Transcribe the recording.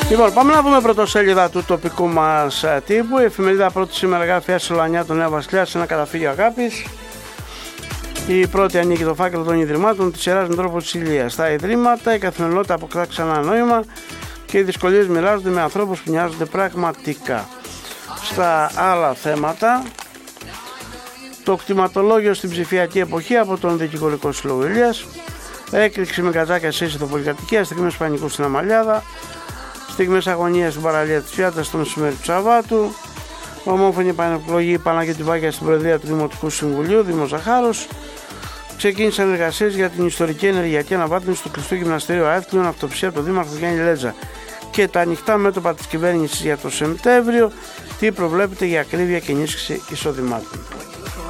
Λοιπόν, πάμε να δούμε πρωτοσέλιδα του τοπικού μας τύπου. Η εφημερίδα πρώτη σήμερα γράφει Ασολανιά του Νέου Βασιλιά σε ένα καταφύγιο αγάπης. Η πρώτη ανήκει το φάκελο των Ιδρυμάτων της Ιεράς Μητρόπολης της Ηλίας. Στα Ιδρύματα η καθημερινότητα αποκτά ξανά νόημα και οι δυσκολίες μοιράζονται με ανθρώπους που νοιάζονται πραγματικά. Στα άλλα θέματα, το κτηματολόγιο στην ψηφιακή εποχή από τον Δικηγορικό Σύλλογο Ηλίας. Έκρηξη με κατζάκια σε ήσυχο πολυκατοικία, στιγμές πανικού στην Αμαλιάδα. Στιγμές αγωνίας στην παραλία της Φιάτας στο μεσημέρι του Σαββάτου. Ομόφωνη επανεκλογή Παναγιώτη Βάγια στην Προεδρία του Δημοτικού Συμβουλίου, Δήμος Ζαχάρος. Ξεκίνησαν εργασίες για την ιστορική ενεργειακή αναβάθμιση του κλειστού γυμναστηρίου Αεύκλειων, αυτοψία από τον Δήμαρχο Γιάννη Λέτζα. Και τα ανοιχτά μέτωπα της κυβέρνησης για το Σεπτέμβριο, τι προβλέπεται για ακρίβεια και ενίσχυση εισοδημάτων.